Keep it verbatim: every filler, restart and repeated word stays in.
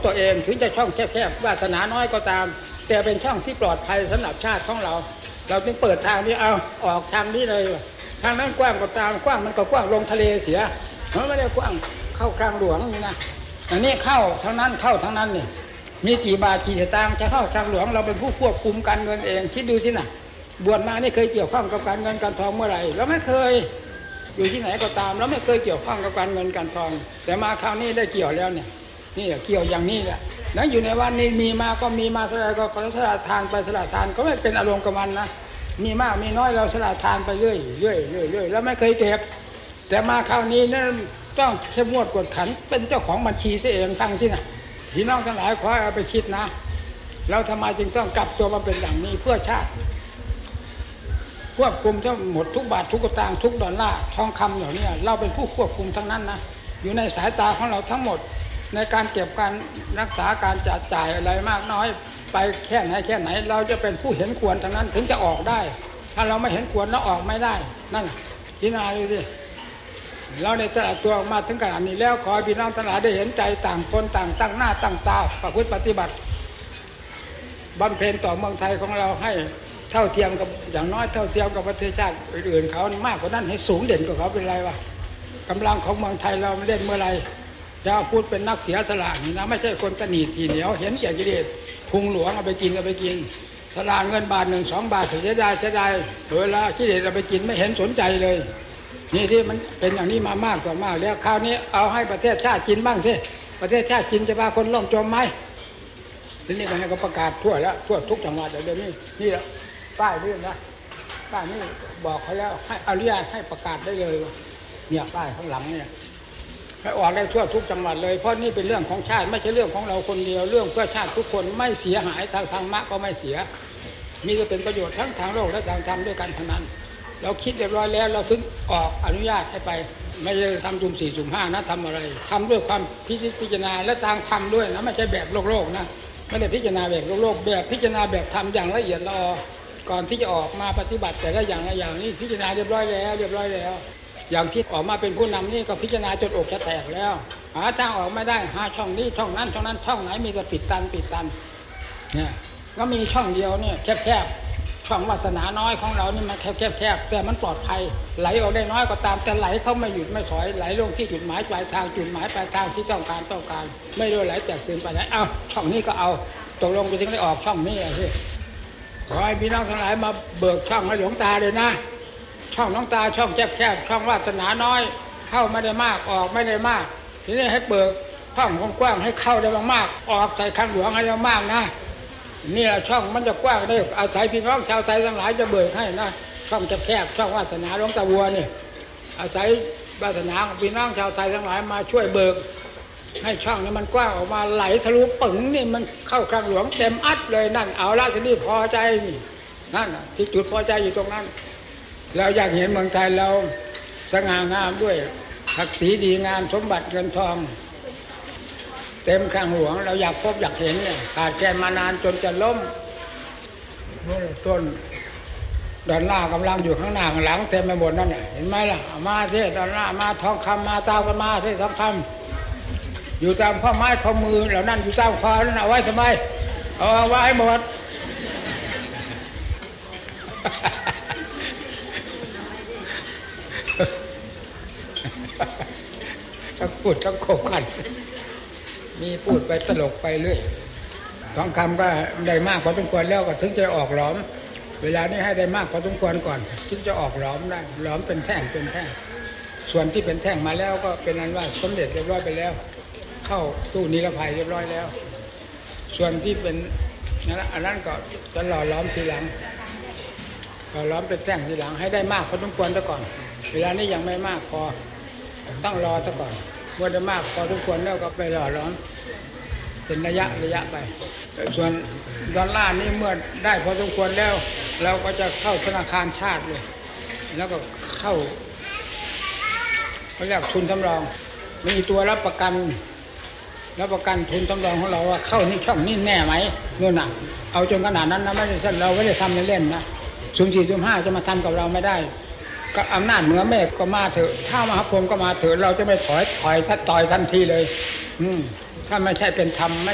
ตัวเองถึงจะช่องแคบๆวาสนาน้อยก็ตามแต่เป็นช่องที่ปลอดภัยสำหรับชาติของเราเราจึงเปิดทางนี้เอาออกทางนี้เลยทางนั้นกว้างก็ตามกว้างมันก็กว้างลงทะเลเสียมันไม่ได้กว้างเข้ากลางหลวงนี่นะอันนี้เข้าทางนั้นเข้าทางนั้นนี่มีกี่บาทกี่สตางค์จะเข้ากลางหลวงเราเป็นผู้ควบคุมการเงินเองคิดดูสินะบวชมานี่เคยเกี่ยวข้องกับการเงินการทองเมื่อไหร่เราไม่เคยอยู่ที่ไหนก็ตามเราไม่เคยเกี่ยวข้องกับการเงินการทองแต่มาคราวนี้ได้เกี่ยวแล้วเนี่ยนี่เกี่ยวอย่างนี้แหละแล้วอยู่ในวันนี้มีมาก็มีมาเท่าไรก็ขอสละทานไปสละทานก็ไม่เป็นอารมณ์กับมันนะมีมากมีน้อยเราสละทานไปเรื่อยเรื่อยเรื่อยเรื่อยแล้วไม่เคยเก็บแต่มาคราวนี้นั่นต้องเข้มงวดกวดขันเป็นเจ้าของบัญชีเสียเองตั้งที่น่ะพี่น้องทั้งหลายขอเอาไปคิดนะเราทำไมจึงต้องกลับตัวมาเป็นอย่างนี้เพื่อชาติควบคุมทั้งหมดทุกบาททุกสตางค์ทุกดอลลาร์ทองคำเหล่านี้เราเป็นผู้ควบคุมทั้งนั้นนะอยู่ในสายตาของเราทั้งหมดในการเก็บการรักษาการจัดจ่ายอะไรมากน้อยไปแค่ไหนแค่ไหนเราจะเป็นผู้เห็นควรทั้งนั้นถึงจะออกได้ถ้าเราไม่เห็นควรเราออกไม่ได้นั่นพิจารณาดูสิเราได้สละตัวออกมาถึงขนาดนี้แล้วขอพี่น้องทั้งหลายได้เห็นใจต่างคนต่างตั้งหน้าตั้งตาประพฤติปฏิบัติบำเพ็ญต่อเมืองไทยของเราให้เท่าเทียมกับอย่างน้อยเท่าเทียมกับประเทศชาติอื่นๆเขามากกว่านั้นให้สูงเด่นกว่าเขาเป็นไรวะกำลังของเมืองไทยเราเล่นเมื่อไรจะพูดเป็นนักเสียสละนี่นะไม่ใช่คนกระหนีทีเหนียวเห็นแก่กิเลสพุงหลวงเอาไปกินเอาไปกินสละเงินบาทหนึ่งสองบาทเสียดายเสียดายเวลากิเลสเอาไปกินไม่เห็นสนใจเลยนี่ที่มันเป็นอย่างนี้มามากกว่ามากแล้วคราวนี้เอาให้ประเทศชาติกินบ้างสิประเทศชาติกินจะพาคนล่มจมไหมทีนี้ก็ให้เขาประกาศทั่วแล้วทั่วทุกจังหวัดเดี๋ยวนี้นี่แหละป้ายนี่นะป้ายนี่บอกเขาแล้วให้อนุญาตให้ประกาศได้เลยเนี่ยป้ายข้างหลังเนี่ยให้ออกได้ทั่วทุกจังหวัดเลยเพราะนี่เป็นเรื่องของชาติไม่ใช่เรื่องของเราคนเดียวเรื่องเพื่อชาติทุกคนไม่เสียหายทางธรรมะก็ไม่เสียมีจะเป็นประโยชน์ทั้งทางโลกและทางธรรมด้วยกันทั้งนั้นเราคิดเรียบร้อยแล้วเราถึงออกอนุญาตให้ไปไม่ใช่ทำจุ่มสี่จุ่มห้านะทำอะไรทำด้วยความพิจารณาและทางธรรมด้วยนะไม่ใช่แบบโลกโลกนะไม่ได้พิจารณาแบบโลกโลกแบบพิจารณาแบบธรรมอย่างละเอียดละออก่อนที่จะออกมาปฏิบัติแต่ละอย่างละอย่างนี้พิจารณาเรียบร้อยแล้วเรียบร้อยแล้วอย่างที่ออกมาเป็นผู้นำนี่ก็พิจารณาจนอกจะแตกแล้วหาทางออกไม่ได้หาช่องนี้ช่องนั้นช่องนั้นช่องไหนมีแต่ปิดตันปิดตันเนี่ยก็มีช่องเดียวเนี่ยแคบๆช่องวาสนาน้อยของเรานี่มันแคบๆแต่มันปลอดภัยไหลออกได้น้อยก็ตามแต่ไหลเขาไม่หยุดไม่ถอยไหลลงที่จุดหมายปลายทางจุดหมายปลายทางที่ต้องการต้องการไม่ด้วยไหลแตกซึมไปไหนเอ้าช่องนี้ก็เอาตกลงไปถึงได้ออกช่องนี้สิขอให้พี่น้องทั้งหลายมาเบิกช่องให้หลวงตาเลยนะช่องน้องตาช่องแคบๆช่องวาสนาน้อยเข้าไม่ได้มากออกไม่ได้มากทีนี้ให้เบิกช่องกว้างๆให้เข้าได้มากๆออกใส่ข้างหลวงให้มากๆนะนี่แหละช่องมันจะกว้างได้อาศัยพี่น้องชาวไทยทั้งหลายจะเบิกให้นะช่องแคบๆช่องวาสนาหลวงตาวัวนี่อาศัยวาสนาของพี่น้องชาวไทยทั้งหลายมาช่วยเบิกให้ช่องนี้มันกว้างออกมาไหลทะลุปึ๋งนี่มันเข้าข้างหลวงเต็มอัดเลยนั่นเอาละทีนี้พอใจนี่นั่นที่จุดพอใจอยู่ตรงนั้นเราอยากเห็นเมืองไทยเราสง่างามด้วยศักดิ์ศรีดีงามสมบัติเงินทองเต็มข้างหลวงเราอยากพบอยากเห็นเนี่ยขาดแคลนมานานจนจะล้มนี่ต้นดอนหน้ากำลังอยู่ข้างหน้าข้างหลังเต็มไปหมดนั่นน่ะเห็นไหมล่ะมาเท่ดอนหน้ามาทองคำมาตามกันมาเท่ทองคำอยู่ตามข้อไม้ข้อมือเหล่านั้นอยู่ตามคอนั่นเอาไว้ทำไมเอาไว้หมดทั้งพูดทั้งโขกกันมีพูดไปตลกไปเรื่อยทองคำก็ได้มากพอสมควรแล้วก็ถึงจะออกหลอมเวลานี้ให้ได้มากพอสมควรก่อนถึงจะออกหลอมได้หลอมเป็นแท่งเป็นแท่งส่วนที่เป็นแท่งมาแล้วก็เป็นอันว่าสมเด็จเรียบร้อยไปแล้วเข้าตู้นิรภัยเรียบร้อยแล้วส่วนที่เป็นนั่นอันนั้นก็จะหล่อหลอมทีหลังหล่อหลอมเป็นแท่งทีหลังให้ได้มากพอสมควรซะก่อนเวลานี้ยังไม่มากพอต้องรอซะก่อนเมื่อได้มากพอสมควรแล้วก็ไปหล่อหลอมเป็นระยะระยะไปส่วนดอลลาร์นี้เมื่อได้พอสมควรแล้วเราก็จะเข้าธนาคารชาติเลยแล้วก็เข้าเขาเรียกทุนสำรองมีตัวรับประกันรับประกันทุนสำรองของเราว่าเข้านี่ช่องนี่แน่ไหมนู่นน่ะเอาจนขนาดนั้นนะไม่ใช่เราไม่ได้ทำเล่นๆนะสุ่มสี่สุ่มห้าจะมาทำกับเราไม่ได้ก็อำนาจเหนือเมฆก็มาเถอะถ้ามหาพรหมก็มาเถอะเราจะไม่ถอยถอยถ้าต่อยทันทีเลยอืมถ้าไม่ใช่เป็นธรรม